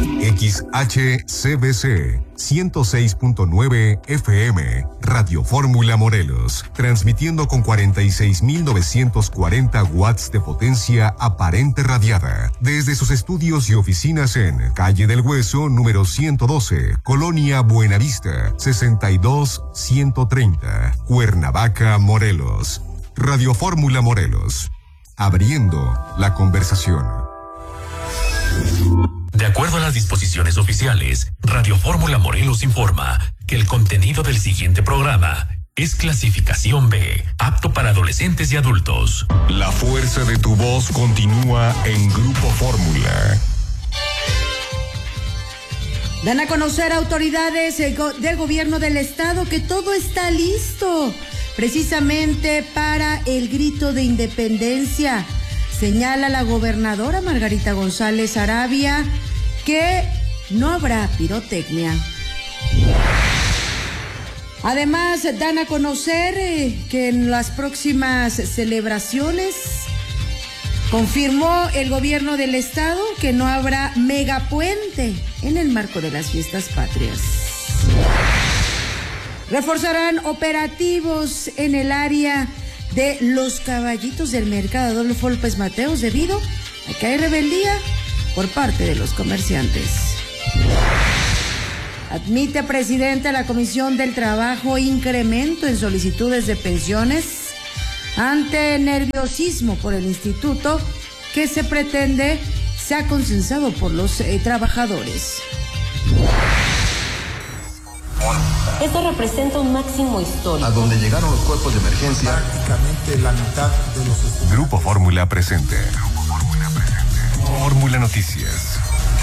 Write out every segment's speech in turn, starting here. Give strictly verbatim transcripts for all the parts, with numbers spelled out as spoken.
X H C B C ciento seis punto nueve F M, Radio Fórmula Morelos, transmitiendo con cuarenta y seis mil novecientos cuarenta watts de potencia aparente radiada, desde sus estudios y oficinas en Calle del Hueso, número ciento doce, Colonia Buenavista, sesenta y dos ciento treinta, Cuernavaca, Morelos. Radio Fórmula Morelos, abriendo la conversación. De acuerdo a las disposiciones oficiales, Radio Fórmula Morelos informa que el contenido del siguiente programa es clasificación B, apto para adolescentes y adultos. La fuerza de tu voz continúa en Grupo Fórmula. Dan a conocer autoridades del gobierno del estado que todo está listo, precisamente para el grito de independencia. Señala la gobernadora Margarita González Arabia que no habrá pirotecnia. Además, dan a conocer eh, que en las próximas celebraciones confirmó el gobierno del estado que no habrá megapuente en el marco de las fiestas patrias. Reforzarán operativos en el área de los caballitos del mercado Adolfo López Mateos debido a que hay rebeldía por parte de los comerciantes. Admite presidente de la Comisión del Trabajo incremento en solicitudes de pensiones ante nerviosismo por el instituto que se pretende sea consensado por los eh, trabajadores. Esto representa un máximo histórico. A donde llegaron los cuerpos de emergencia. Prácticamente la mitad de los estudiantes. Grupo Fórmula presente. Grupo Fórmula presente. Fórmula Noticias.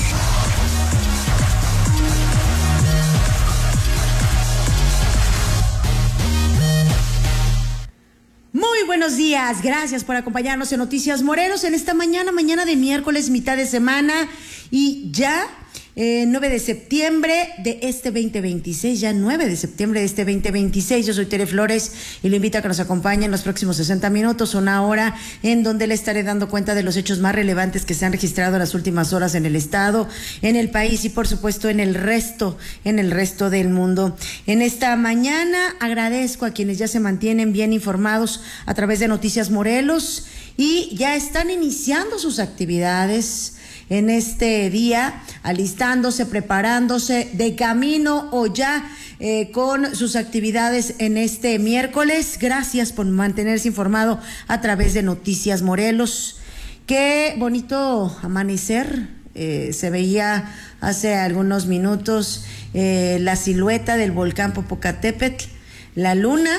Muy buenos días, gracias por acompañarnos en Noticias Morelos en esta mañana, mañana de miércoles, mitad de semana y ya eh, nueve de septiembre de este veinte veintiséis, ya nueve de septiembre de este veinte veintiséis. Yo soy Tere Flores y le invito a que nos acompañe en los próximos sesenta minutos, una hora en donde le estaré dando cuenta de los hechos más relevantes que se han registrado en las últimas horas en el estado, en el país y por supuesto en el resto, en el resto del mundo. En esta mañana agradezco a quienes ya se mantienen bien informados a través de Noticias Morelos y ya están iniciando sus actividades en este día, alistándose, preparándose, de camino o ya eh, con sus actividades en este miércoles. Gracias por mantenerse informado a través de Noticias Morelos. Qué bonito amanecer, eh, se veía hace algunos minutos eh, la silueta del volcán Popocatépetl, la luna.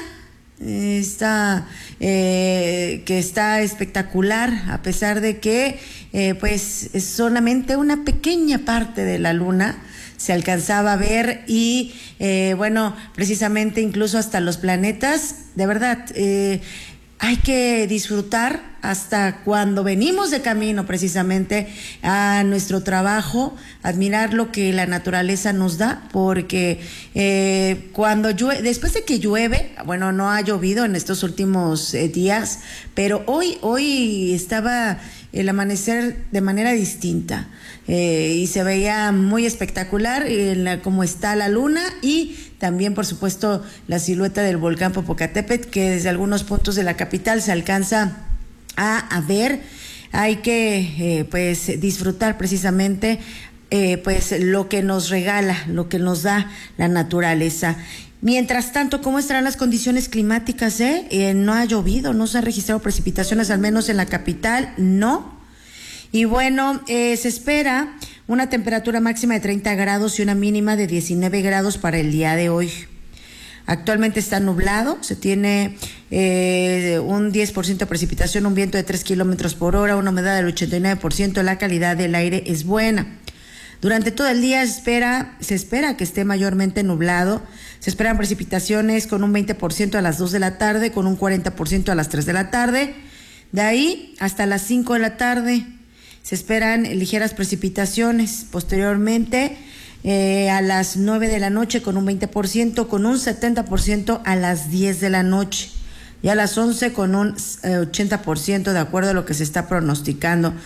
Está eh, que está espectacular, a pesar de que eh, pues es solamente una pequeña parte de la luna se alcanzaba a ver y eh, bueno, precisamente incluso hasta los planetas, de verdad, eh, hay que disfrutar hasta cuando venimos de camino precisamente a nuestro trabajo, admirar lo que la naturaleza nos da, porque eh, cuando llueve, después de que llueve, bueno, no ha llovido en estos últimos eh, días, pero hoy, hoy estaba el amanecer de manera distinta eh, y se veía muy espectacular eh, la, como está la luna y también, por supuesto, la silueta del volcán Popocatépetl, que desde algunos puntos de la capital se alcanza a, a ver. Hay que eh, pues disfrutar precisamente eh, pues lo que nos regala, lo que nos da la naturaleza. Mientras tanto, ¿cómo estarán las condiciones climáticas? Eh? Eh, no ha llovido, no se han registrado precipitaciones, al menos en la capital, no. Y bueno, eh, se espera una temperatura máxima de treinta grados y una mínima de diecinueve grados para el día de hoy. Actualmente está nublado, se tiene eh, un diez por ciento de precipitación, un viento de tres kilómetros por hora, una humedad del ochenta y nueve por ciento, la calidad del aire es buena. Durante todo el día espera, se espera que esté mayormente nublado, se esperan precipitaciones con un veinte por ciento a las dos de la tarde, con un cuarenta por ciento a las tres de la tarde, de ahí hasta las cinco de la tarde se esperan ligeras precipitaciones, posteriormente eh, a las nueve de la noche con un veinte por ciento, con un setenta por ciento a las diez de la noche y a las once con un eh, ochenta por ciento de acuerdo a lo que se está pronosticando.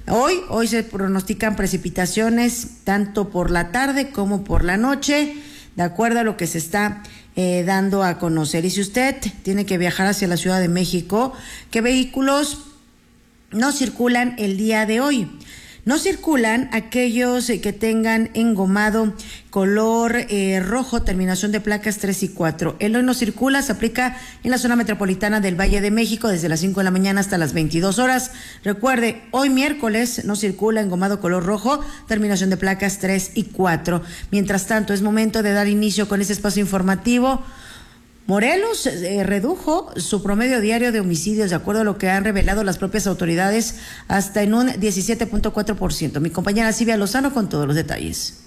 Hoy, hoy se pronostican precipitaciones tanto por la tarde como por la noche, de acuerdo a lo que se está eh, dando a conocer. Y si usted tiene que viajar hacia la Ciudad de México, ¿qué vehículos no circulan el día de hoy? No circulan aquellos que tengan engomado color eh, rojo, terminación de placas tres y cuatro. El hoy no circula, se aplica en la zona metropolitana del Valle de México desde las cinco de la mañana hasta las veintidós horas. Recuerde, hoy miércoles no circula engomado color rojo, terminación de placas tres y cuatro. Mientras tanto, es momento de dar inicio con este espacio informativo. Morelos eh, redujo su promedio diario de homicidios, de acuerdo a lo que han revelado las propias autoridades, hasta en un diecisiete punto cuatro por ciento. Mi compañera Silvia Lozano con todos los detalles.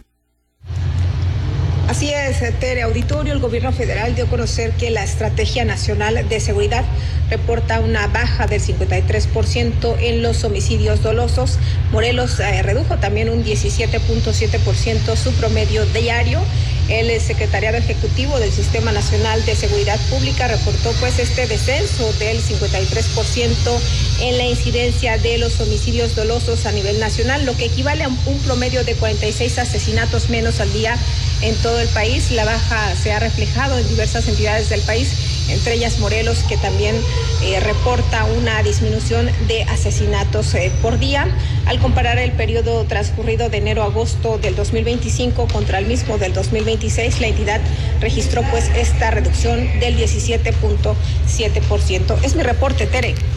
Así es, Tere Auditorio, el gobierno federal dio a conocer que la Estrategia Nacional de Seguridad reporta una baja del cincuenta y tres por ciento en los homicidios dolosos. Morelos eh, redujo también un diecisiete punto siete por ciento su promedio diario. El secretariado ejecutivo del Sistema Nacional de Seguridad Pública reportó pues este descenso del cincuenta y tres por ciento en la incidencia de los homicidios dolosos a nivel nacional, lo que equivale a un promedio de cuarenta y seis asesinatos menos al día en todo el país. La baja se ha reflejado en diversas entidades del país, entre ellas Morelos, que también eh, reporta una disminución de asesinatos eh, por día. Al comparar el periodo transcurrido de enero a agosto del dos mil veinticinco contra el mismo del dos mil veintiséis, la entidad registró pues esta reducción del diecisiete punto siete por ciento. Es mi reporte, Tere.